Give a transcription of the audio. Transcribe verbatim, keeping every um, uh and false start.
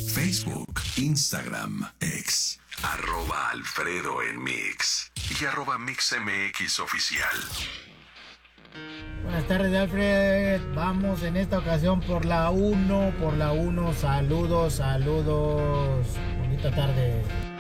Facebook, Instagram, X, arroba Alfredo en Mix y arroba MixMX Oficial. Buenas tardes, Alfred. Vamos en esta ocasión por la uno, por la uno. Saludos, saludos. Bonita tarde.